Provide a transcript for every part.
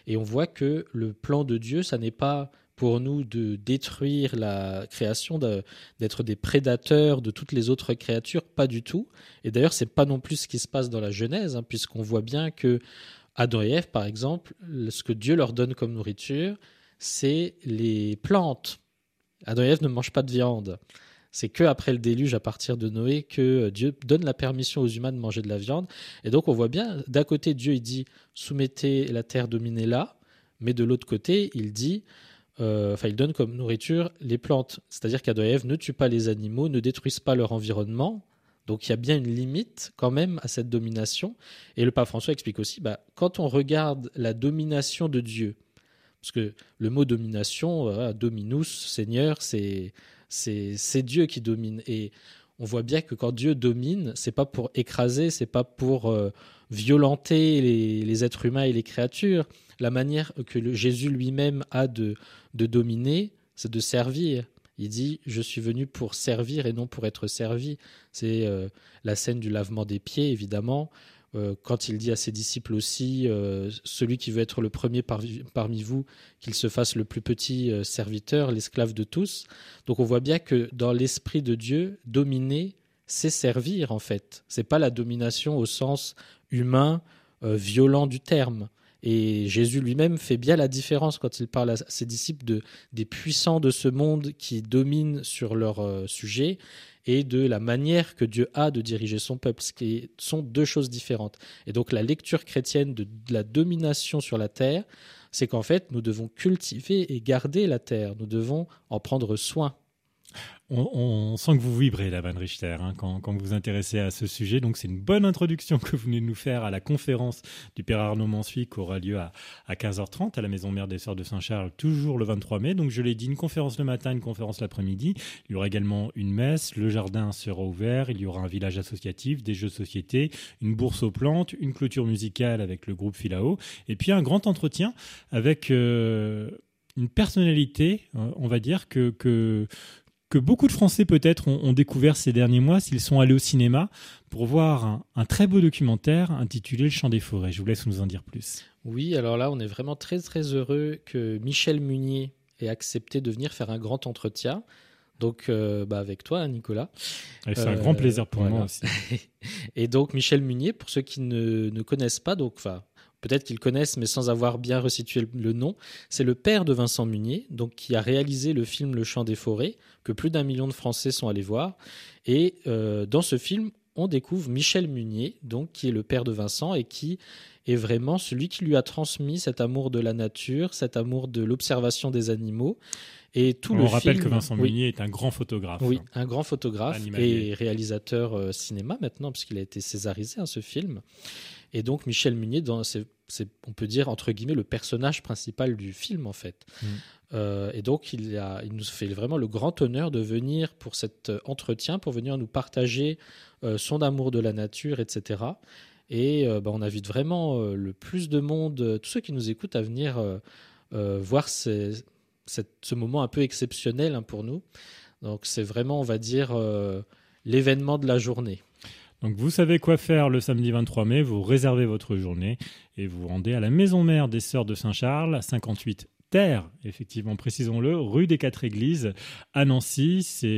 Et on voit que le plan de Dieu, ça n'est pas pour nous de détruire la création, d'être des prédateurs de toutes les autres créatures, pas du tout. Et d'ailleurs, c'est pas non plus ce qui se passe dans la Genèse, hein, puisqu'on voit bien que Adam et Ève, par exemple, ce que Dieu leur donne comme nourriture, c'est les plantes. Adam et Ève ne mangent pas de viande. C'est qu'après le déluge, à partir de Noé, que Dieu donne la permission aux humains de manger de la viande. Et donc on voit bien, d'un côté, Dieu il dit « soumettez la terre, dominez-la », mais de l'autre côté, il dit, il donne comme nourriture les plantes. C'est-à-dire qu'Adam et Ève ne tuent pas les animaux, ne détruisent pas leur environnement. Donc il y a bien une limite quand même à cette domination. Et le pape François explique aussi, quand on regarde la domination de Dieu, parce que le mot domination, dominus, Seigneur, c'est Dieu qui domine. Et on voit bien que quand Dieu domine, c'est pas pour écraser, c'est pas pour violenter les êtres humains et les créatures. La manière que Jésus lui-même a de dominer, c'est de servir. Il dit « Je suis venu pour servir et non pour être servi ». C'est la scène du lavement des pieds, évidemment. Quand il dit à ses disciples aussi « Celui qui veut être le premier parmi vous, qu'il se fasse le plus petit serviteur, l'esclave de tous ». Donc on voit bien que dans l'esprit de Dieu, dominer, c'est servir en fait. C'est pas la domination au sens humain, violent du terme. Et Jésus lui-même fait bien la différence quand il parle à ses disciples des puissants de ce monde qui dominent sur leur sujet et de la manière que Dieu a de diriger son peuple, ce qui sont deux choses différentes. Et donc la lecture chrétienne de la domination sur la terre, c'est qu'en fait nous devons cultiver et garder la terre, nous devons en prendre soin. On sent que vous vibrez, la Van Richter, hein, quand vous vous intéressez à ce sujet. Donc, c'est une bonne introduction que vous venez de nous faire à la conférence du Père Arnaud Mansuy qui aura lieu à 15h30 à la Maison Mère des Sœurs de Saint-Charles, toujours le 23 mai. Donc, je l'ai dit, une conférence le matin, une conférence l'après-midi. Il y aura également une messe, le jardin sera ouvert, il y aura un village associatif, des jeux de société, une bourse aux plantes, une clôture musicale avec le groupe Philao, et puis un grand entretien avec une personnalité, on va dire, que beaucoup de Français peut-être ont découvert ces derniers mois s'ils sont allés au cinéma pour voir un très beau documentaire intitulé Le Chant des forêts. Je vous laisse nous en dire plus. Oui, alors là, on est vraiment très très heureux que Michel Munier ait accepté de venir faire un grand entretien. Donc avec toi, Nicolas. Et c'est un grand plaisir pour moi aussi. Et donc Michel Munier, pour ceux qui ne connaissent pas, peut-être qu'ils connaissent, mais sans avoir bien resitué le nom, c'est le père de Vincent Munier, donc qui a réalisé le film Le Chant des forêts, que plus d'1 million de Français sont allés voir. Et dans ce film, on découvre Michel Munier, donc qui est le père de Vincent et qui est vraiment celui qui lui a transmis cet amour de la nature, cet amour de l'observation des animaux. Et tout on le rappelle film, que Vincent Munier est un grand photographe. Oui, un grand photographe animalier. et réalisateur cinéma maintenant, puisqu'il a été césarisé, ce film. Et donc Michel Munier, on peut dire entre guillemets le personnage principal du film en fait. Et donc il nous fait vraiment le grand honneur de venir pour cet entretien, pour venir nous partager son amour de la nature, etc. Et on invite vraiment le plus de monde, tous ceux qui nous écoutent, à venir voir ce moment un peu exceptionnel pour nous. Donc c'est vraiment, on va dire, l'événement de la journée. Donc vous savez quoi faire le samedi 23 mai, vous réservez votre journée et vous vous rendez à la Maison Mère des Sœurs de Saint-Charles, 58 Terre, effectivement, précisons-le, rue des Quatre Églises à Nancy. C'est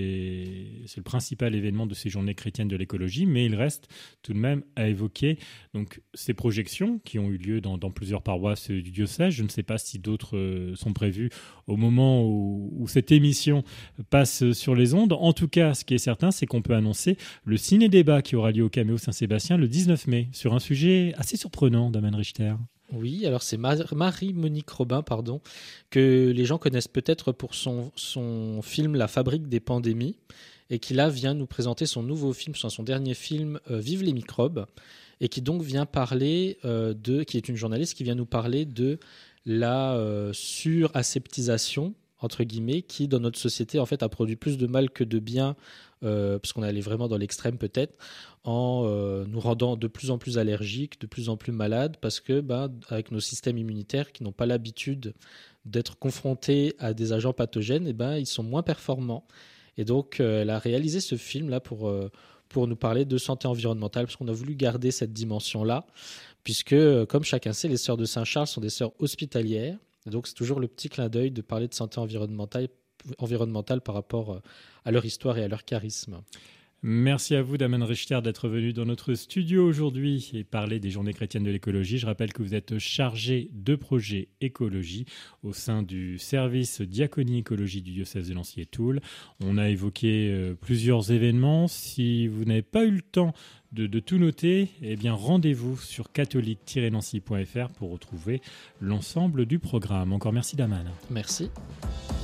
le principal événement de ces journées chrétiennes de l'écologie, mais il reste tout de même à évoquer donc, ces projections qui ont eu lieu dans plusieurs paroisses du diocèse. Je ne sais pas si d'autres sont prévues au moment où cette émission passe sur les ondes. En tout cas, ce qui est certain, c'est qu'on peut annoncer le ciné-débat qui aura lieu au Caméo Saint-Sébastien le 19 mai sur un sujet assez surprenant, Daman Richter. Oui, alors c'est Marie-Monique Robin, que les gens connaissent peut-être pour son film La Fabrique des pandémies, et qui là vient nous présenter son nouveau film, son dernier film, Vive les microbes, et qui donc vient parler qui est une journaliste qui vient nous parler de la suraseptisation, entre guillemets, qui dans notre société en fait a produit plus de mal que de bien, parce qu'on est allé vraiment dans l'extrême peut-être, en nous rendant de plus en plus allergiques, de plus en plus malades, parce que avec nos systèmes immunitaires qui n'ont pas l'habitude d'être confrontés à des agents pathogènes, ils sont moins performants. Et donc elle a réalisé ce film là pour nous parler de santé environnementale, parce qu'on a voulu garder cette dimension là, puisque, comme chacun sait, les sœurs de Saint-Charles sont des sœurs hospitalières. Et donc, c'est toujours le petit clin d'œil de parler de santé environnementale par rapport à leur histoire et à leur charisme. Merci à vous, Damien Richter, d'être venu dans notre studio aujourd'hui et parler des Journées chrétiennes de l'écologie. Je rappelle que vous êtes chargé de projet écologie au sein du service diaconie écologie du diocèse de Nancy et Toul. On a évoqué plusieurs événements. Si vous n'avez pas eu le temps de tout noter, eh bien rendez-vous sur catholique-nancy.fr pour retrouver l'ensemble du programme. Encore merci, Damien. Merci.